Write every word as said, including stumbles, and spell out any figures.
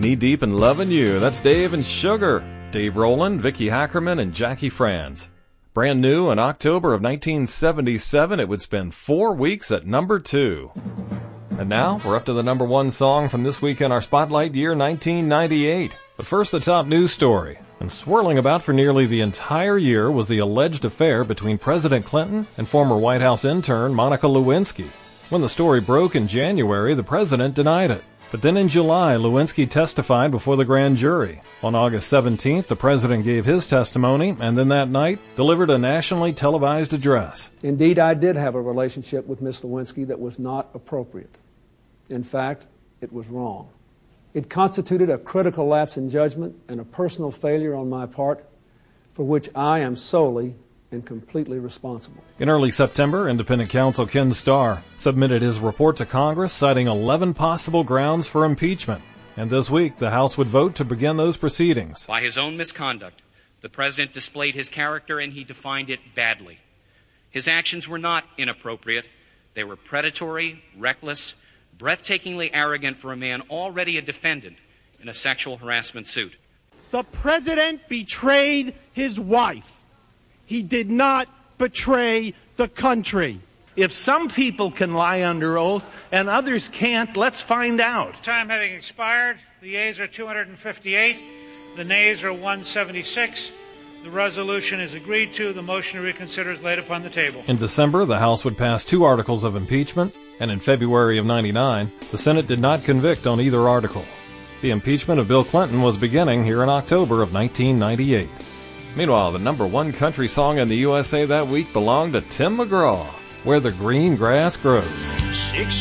Knee Deep in Lovin' You. That's Dave and Sugar. Dave Rowland, Vicky Hackerman, and Jackie Franz. Brand new in October of nineteen seventy-seven, it would spend four weeks at number two. And now, we're up to the number one song from this week in our Spotlight year, nineteen ninety-eight. But first, the top news story. And swirling about for nearly the entire year was the alleged affair between President Clinton and former White House intern Monica Lewinsky. When the story broke in January, the president denied it. But then in July, Lewinsky testified before the grand jury. On August seventeenth, the president gave his testimony, and then that night, delivered a nationally televised address. Indeed, I did have a relationship with Miss Lewinsky that was not appropriate. In fact, it was wrong. It constituted a critical lapse in judgment and a personal failure on my part, for which I am solely and completely responsible. In early September, independent counsel Ken Starr submitted his report to Congress, citing eleven possible grounds for impeachment. And this week, the House would vote to begin those proceedings. By his own misconduct, the president displayed his character and he defined it badly. His actions were not inappropriate. They were predatory, reckless, breathtakingly arrogant for a man already a defendant in a sexual harassment suit. The president betrayed his wife. He did not betray the country. If some people can lie under oath and others can't, let's find out. Time having expired, the yeas are two hundred fifty-eight, the nays are one hundred seventy-six. The resolution is agreed to. The motion to reconsider is laid upon the table. In December, the House would pass two articles of impeachment, and in February of ninety-nine, the Senate did not convict on either article. The impeachment of Bill Clinton was beginning here in October of nineteen ninety-eight. Meanwhile, the number one country song in the U S A that week belonged to Tim McGraw, Where the Green Grass Grows. Six